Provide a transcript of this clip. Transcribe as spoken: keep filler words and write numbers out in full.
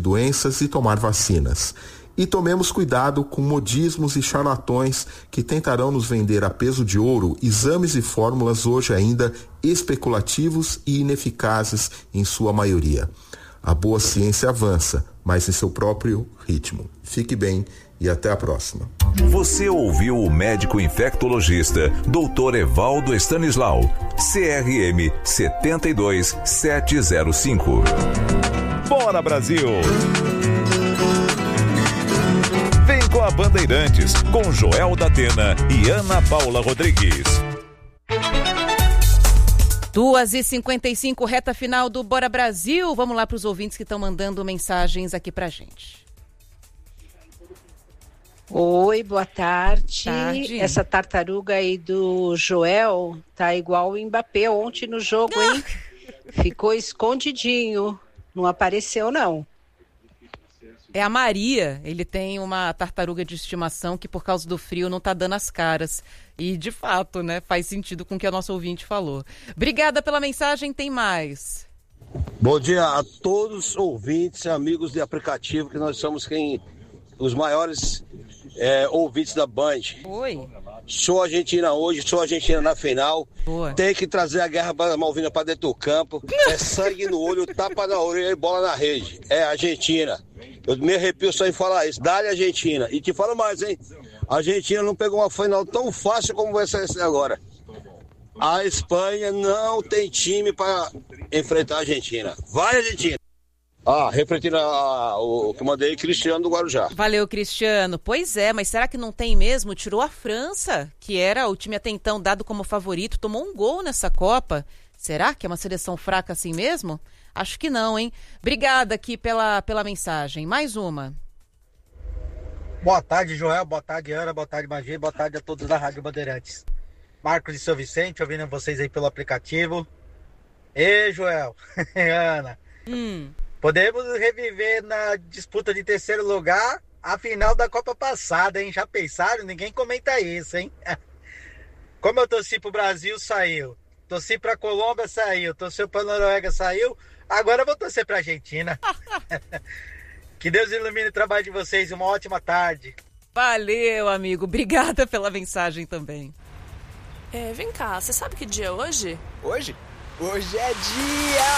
doenças e tomar vacinas. E tomemos cuidado com modismos e charlatões que tentarão nos vender a peso de ouro exames e fórmulas hoje ainda especulativos e ineficazes em sua maioria. A boa ciência avança, mas em seu próprio ritmo. Fique bem e até a próxima. Você ouviu o médico infectologista doutor Evaldo Stanislau, C R M sete dois sete zero cinco. Bora, Brasil! Vem com a Bandeirantes, com Joel da Atena e Ana Paula Rodrigues. duas e cinquenta e cinco, reta final do Bora Brasil. Vamos lá para os ouvintes que estão mandando mensagens aqui pra gente. Oi, boa tarde. tarde. Essa tartaruga aí do Joel tá igual o Mbappé ontem no jogo, hein? Ficou escondidinho, não apareceu não. É a Maria, ele tem uma tartaruga de estimação que por causa do frio não tá dando as caras. E de fato, né, faz sentido com o que a nossa ouvinte falou. Obrigada pela mensagem, tem mais. Bom dia a todos os ouvintes, amigos de aplicativo, que nós somos quem, os maiores é, ouvintes da Band. Oi. Sou Argentina hoje, sou Argentina na final. Boa. Tem que trazer a guerra das Malvinas para dentro do campo. É sangue no olho, tapa na orelha e bola na rede. É Argentina. Eu me arrepio só em falar isso. Dá-lhe Argentina. E te falo mais, hein? A Argentina não pegou uma final tão fácil como vai ser agora. A Espanha não tem time para enfrentar a Argentina. Vai, Argentina! Ah, refletindo a, o que mandei, Cristiano do Guarujá. Valeu, Cristiano. Pois é, mas será que não tem mesmo? Tirou a França, que era o time até então dado como favorito, tomou um gol nessa Copa. Será que é uma seleção fraca assim mesmo? Acho que não, hein? Obrigada aqui pela, pela mensagem. Mais uma. Boa tarde, Joel. Boa tarde, Ana. Boa tarde, Magia. Boa tarde a todos da Rádio Bandeirantes. Marcos de São Vicente, ouvindo vocês aí pelo aplicativo. Ei, Joel. Ana. Hum. Podemos reviver na disputa de terceiro lugar a final da Copa passada, hein? Já pensaram? Ninguém comenta isso, hein? Como eu torci pro Brasil, saiu. Torci pra Colômbia, saiu. Torci pra Noruega, saiu. Agora eu vou torcer pra Argentina. Que Deus ilumine o trabalho de vocês. Uma ótima tarde. Valeu, amigo. Obrigada pela mensagem também. É, vem cá, você sabe que dia é hoje? Hoje? Hoje é dia...